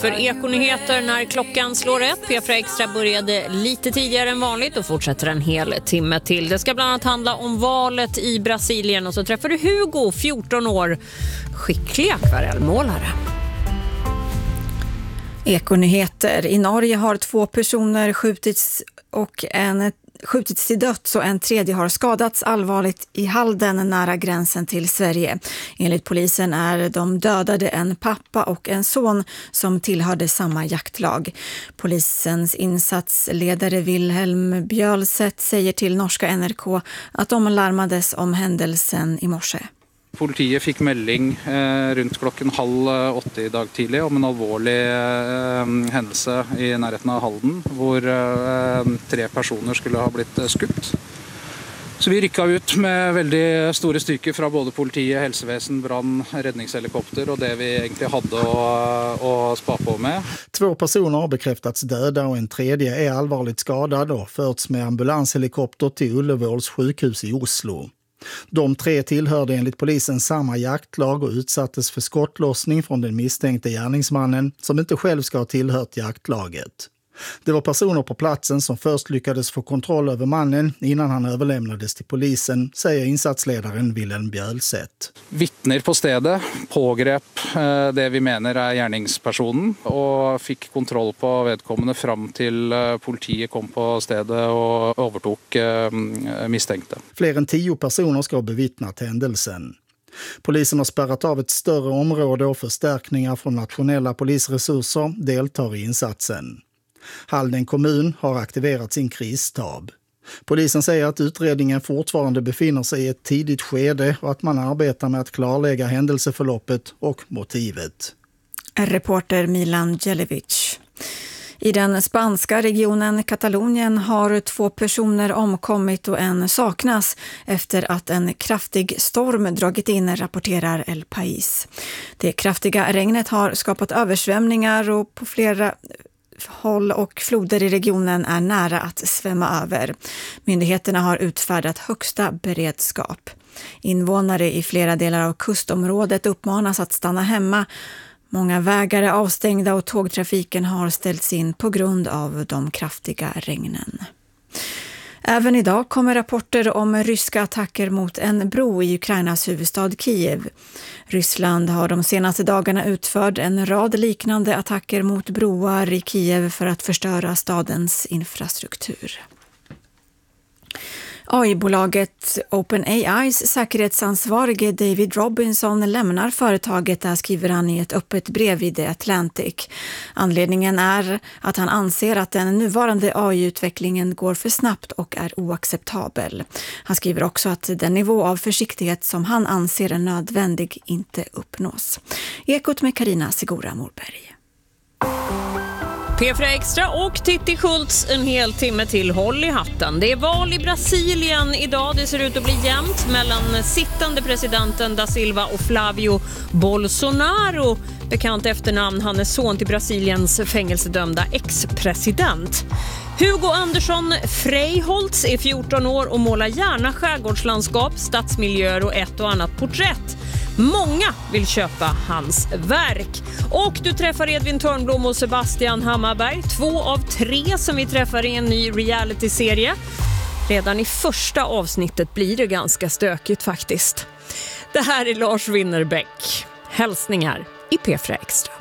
För Ekonyheter när klockan slår 1. P4 Extra började lite tidigare än vanligt och fortsätter en hel timme till. Det ska bland annat handla om valet i Brasilien och så träffar du Hugo, 14 år, skicklig akvarellmålare. Ekonyheter. I Norge har 2 personer skjutits till döds och en tredje har skadats allvarligt i Halden nära gränsen till Sverige. Enligt polisen är de dödade en pappa och en son som tillhörde samma jaktlag. Polisens insatsledare Wilhelm Bjølseth säger till norska NRK att de larmades om händelsen i morse. Politiet fick melding runt klockan 7:30 i dag tidlig om en allvarlig händelse i närheten av Halden, där 3 personer skulle ha blivit skutt. Så vi ryckade ut med väldigt stora styrkor från både politiet, hälsoväsen, brand, räddningshelikopter och det vi egentligen hade att spa på med. 2 personer har bekräftats döda och en tredje är allvarligt skadad och förts med ambulanshelikopter till Ullevåls sjukhus i Oslo. De 3 tillhörde enligt polisen samma jaktlag och utsattes för skottlossning från den misstänkte gärningsmannen som inte själv ska ha tillhört jaktlaget. Det var personer på platsen som först lyckades få kontroll över mannen innan han överlämnades till polisen, säger insatsledaren Wilhelm Bjølseth. Vittner på stället pågrep det vi menar är gärningspersonen och fick kontroll på vedkommande fram till politiet kom på stället och övertog misstänkta. Fler än 10 personer ska ha bevittnat händelsen. Polisen har spärrat av ett större område och förstärkningar från nationella polisresurser deltar i insatsen. Halden kommun har aktiverat sin krisstab. Polisen säger att utredningen fortfarande befinner sig i ett tidigt skede och att man arbetar med att klarlägga händelseförloppet och motivet. Reporter Milan Djelevic. I den spanska regionen Katalonien har 2 personer omkommit och en saknas efter att en kraftig storm dragit in, rapporterar El País. Det kraftiga regnet har skapat översvämningar och på flera håll och floder i regionen är nära att svämma över. Myndigheterna har utfärdat högsta beredskap. Invånare i flera delar av kustområdet uppmanas att stanna hemma. Många vägar är avstängda och tågtrafiken har ställts in på grund av de kraftiga regnen. Även idag kommer rapporter om ryska attacker mot en bro i Ukrainas huvudstad Kiev. Ryssland har de senaste dagarna utfört en rad liknande attacker mot broar i Kiev för att förstöra stadens infrastruktur. AI-bolaget OpenAIs säkerhetsansvarige David Robinson lämnar företaget, där skriver han i ett öppet brev i The Atlantic. Anledningen är att han anser att den nuvarande AI-utvecklingen går för snabbt och är oacceptabel. Han skriver också att den nivå av försiktighet som han anser är nödvändig inte uppnås. Ekot med Carina Sigora Morberg. P4 Extra och Titti Schultz en hel timme till, håll i hatten. Det är val i Brasilien idag. Det ser ut att bli jämnt mellan sittande presidenten Da Silva och Flavio Bolsonaro. Bekant efternamn, han är son till Brasiliens fängelsedömda ex-president. Hugo Andersson Freiholtz är 14 år och målar gärna skärgårdslandskap, stadsmiljöer och ett och annat porträtt. Många vill köpa hans verk. Och du träffar Edvin Törnblom och Sebastian Hammarberg, 2 av 3 som vi träffar i en ny reality-serie. Redan i första avsnittet blir det ganska stökigt faktiskt. Det här är Lars Winnerbäck. Hälsningar i P4 Extra.